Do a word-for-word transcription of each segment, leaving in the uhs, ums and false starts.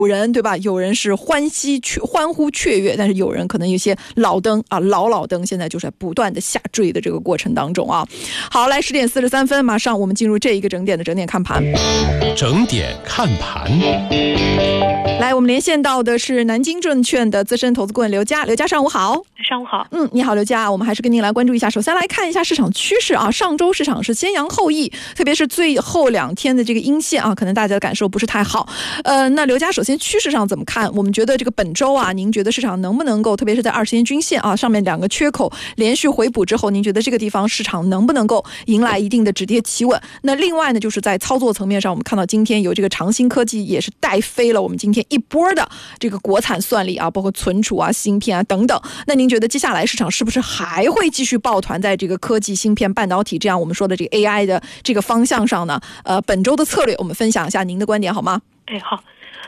有人对吧？有人是欢喜雀欢呼雀跃，但是有人可能有些老灯啊，老老灯现在就是在不断的下坠的这个过程当中啊。好，来十点四十三分，马上我们进入这一个整点的整点看盘。 整点看盘。 来，我们连线到的是南京证券的资深投资顾问刘佳，刘佳上午好。 上午好。 嗯，你好刘佳，我们还是跟您来关注一下。首先来看一下市场趋势啊，上周市场是先扬后抑，特别是最后两天的这个阴线啊，可能大家的感受不是太好。呃，那刘佳首先趋势上怎么看？我们觉得这个本周啊，您觉得市场能不能够，特别是在二十天均线啊上面两个缺口连续回补之后，您觉得这个地方市场能不能够迎来一定的止跌企稳？那另外呢，就是在操作层面上，我们看到今天有这个长兴科技也是带飞了我们今天一波的这个国产算力啊，包括存储啊、芯片啊等等。那您觉得接下来市场是不是还会继续抱团在这个科技、芯片、半导体这样我们说的这个 A I 的这个方向上呢？呃，本周的策略我们分享一下您的观点好吗？ 哎，好。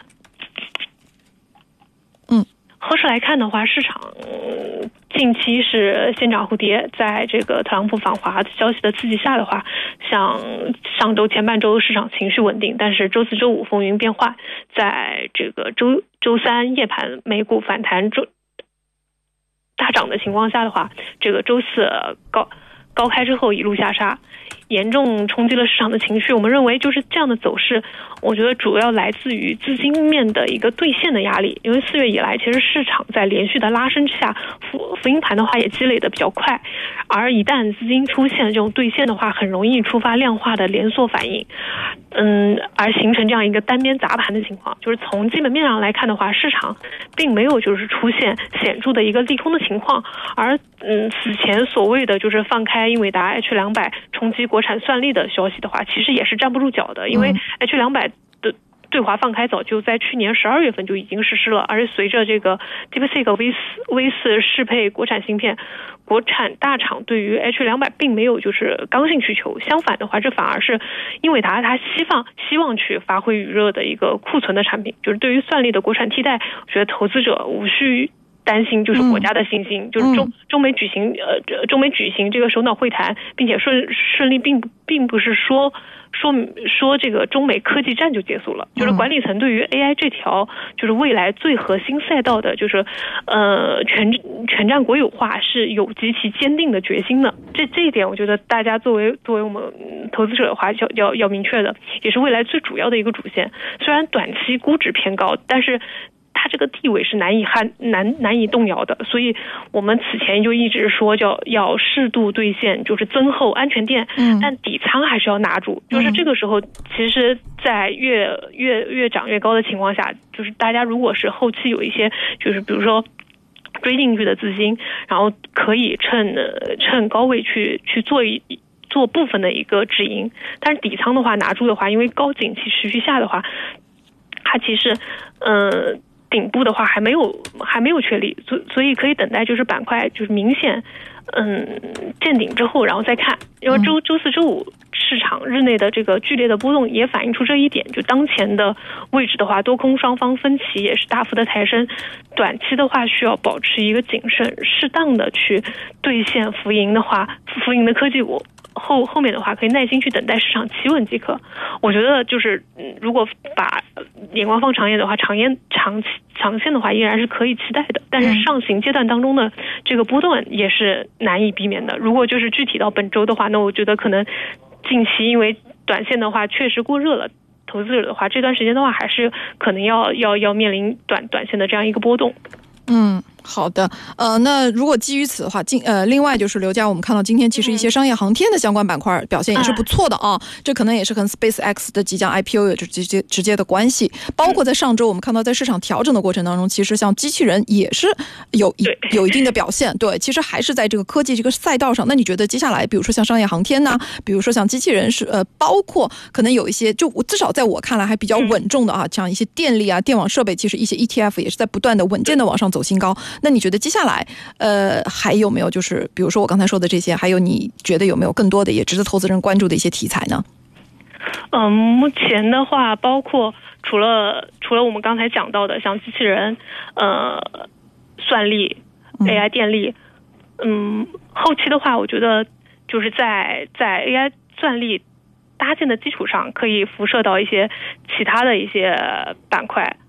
嗯， 后市来看的话，市场近期是先涨后跌，在这个特朗普访华消息的刺激下的话，像上周前半周市场情绪稳定，但是周四周五风云变幻，在这个周周三夜盘美股反弹周大涨的情况下的话，这个周四高高开之后一路下杀，严重冲击了市场的情绪。我们认为就是这样的走势，我觉得主要来自于资金面的一个兑现的压力。因为四月以来，其实市场在连续的拉升之下，福福音盘的话也积累的比较快，而一旦资金出现这种兑现的话，很容易触发量化的连锁反应，嗯，而形成这样一个单边砸盘的情况。就是从基本面上来看的话，市场并没有就是出现显著的一个利空的情况，而嗯，此前所谓的就是放开英伟达 H 两百 冲击国产算力的消息的话，其实也是站不住脚的，因为 H 两百的对华放开早就在去年十二月份就已经实施了，而随着这个 DeepSeek V 四 V 四适配国产芯片，国产大厂对于 H 两百 并没有就是刚性需求，相反的话，这反而是英伟达它希望希望去发挥余热的一个库存的产品。就是对于算力的国产替代，我觉得投资者无需担心就是国家的信心，嗯、就是中中美举行呃中美举行这个首脑会谈，并且顺顺利，并并不是说说说这个中美科技战就结束了，就是管理层对于 A I 这条就是未来最核心赛道的，就是呃全全占国有化是有极其坚定的决心的。这这一点，我觉得大家作为作为我们投资者的话，要要要明确的，也是未来最主要的一个主线。虽然短期估值偏高，但是它这个地位是难以撼难难以动摇的，所以我们此前就一直说叫要适度兑现，就是增厚安全垫，嗯，但底仓还是要拿住。就是这个时候，其实，在越越越涨越高的情况下，就是大家如果是后期有一些，就是比如说追进去的资金，然后可以趁趁高位去去做一。做部分的一个止盈，但是底仓的话拿住的话，因为高景气持续下的话，它其实，呃。顶部的话还没有还没有确立，所所以可以等待就是板块就是明显嗯见顶之后然后再看。因为周周四周五市场日内的这个剧烈的波动也反映出这一点，就当前的位置的话，多空双方分歧也是大幅的抬升，短期的话需要保持一个谨慎，适当的去兑现浮盈的话，浮盈的科技股。后后面的话可以耐心去等待市场企稳即可。我觉得就是，嗯，如果把眼光放长远的话，长远长长线的话依然是可以期待的。但是上行阶段当中的这个波动也是难以避免的。如果就是具体到本周的话，那我觉得可能近期因为短线的话确实过热了，投资者的话这段时间的话还是可能要要要面临短短线的这样一个波动。 嗯。好的，呃，那如果基于此的话，今呃，另外就是刘佳，我们看到今天其实一些商业航天的相关板块表现也是不错的啊，嗯、这可能也是跟 SpaceX 的即将 I P O 有直接直接的关系。包括在上周，我们看到在市场调整的过程当中，其实像机器人也是有一有一定的表现。对，其实还是在这个科技这个赛道上。那你觉得接下来，比如说像商业航天呐，比如说像机器人是呃，包括可能有一些，就至少在我看来还比较稳重的啊，像一些电力啊、电网设备，其实一些 E T F 也是在不断的稳健的往上走新高。那你觉得接下来，呃，还有没有就是比如说我刚才说的这些，还有你觉得有没有更多的也值得投资人关注的一些题材呢？ 嗯，目前的话，包括除了除了我们刚才讲到的，像机器人、呃，算力、A I 电力，嗯，后期的话，我觉得就是在在 A I 算力搭建的基础上，可以辐射到一些其他的一些板块。